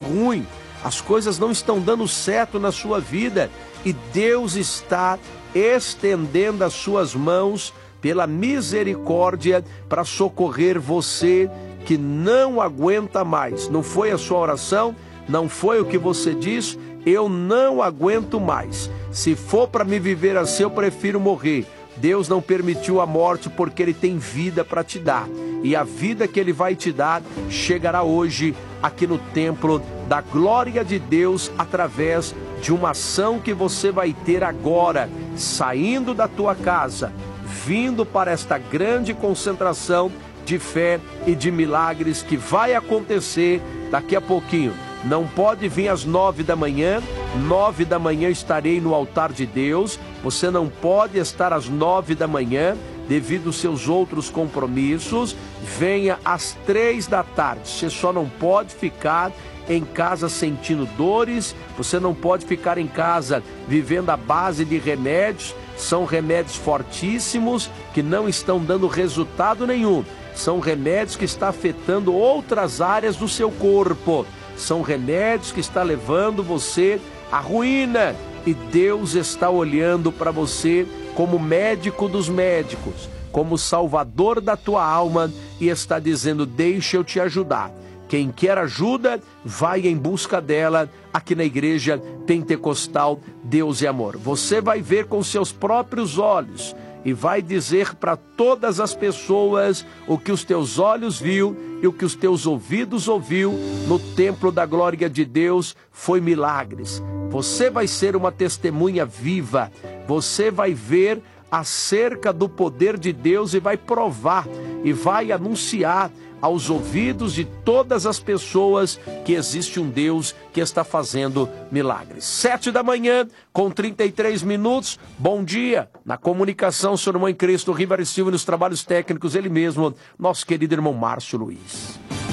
ruim, as coisas não estão dando certo na sua vida e Deus está estendendo as suas mãos pela misericórdia para socorrer você que não aguenta mais. Não foi a sua oração? Não foi o que você diz? Eu não aguento mais. Se for para me viver assim, eu prefiro morrer. Deus não permitiu a morte porque Ele tem vida para te dar. E a vida que Ele vai te dar chegará hoje aqui no templo da glória de Deus através de uma ação que você vai ter agora, saindo da tua casa, vindo para esta grande concentração de fé e de milagres que vai acontecer daqui a pouquinho. Não pode vir às 9 da manhã, 9 da manhã estarei no altar de Deus, você não pode estar às 9 da manhã, devido aos seus outros compromissos, venha às 3 da tarde, você só não pode ficar em casa sentindo dores, você não pode ficar em casa vivendo à base de remédios, são remédios fortíssimos que não estão dando resultado nenhum, são remédios que estão afetando outras áreas do seu corpo, são remédios que estão levando você à ruína, e Deus está olhando para você como médico dos médicos, como salvador da tua alma, e está dizendo: deixa eu te ajudar. Quem quer ajuda, vai em busca dela aqui na Igreja Pentecostal Deus e Amor. Você vai ver com seus próprios olhos e vai dizer para todas as pessoas o que os teus olhos viu e o que os teus ouvidos ouviu no templo da glória de Deus foi milagres. Você vai ser uma testemunha viva, você vai ver acerca do poder de Deus e vai provar e vai anunciar aos ouvidos de todas as pessoas que existe um Deus que está fazendo milagres. 7 da manhã, com 33 minutos, bom dia. Na comunicação, seu irmão em Cristo, Ribeiro Silva, nos trabalhos técnicos, ele mesmo, nosso querido irmão Márcio Luiz.